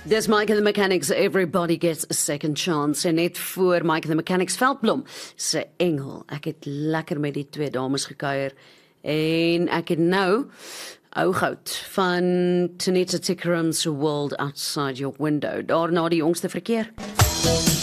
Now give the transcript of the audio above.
Dis Mike and the Mechanics, Everybody Gets a Second Chance. En net voor Mike and the Mechanics Veldblom se Engel. Ek het lekker met die twee dames gekuier. En ek het nou ou goud van Tanita Tikaram se World Outside Your Window. Daarna die jongste verkeer.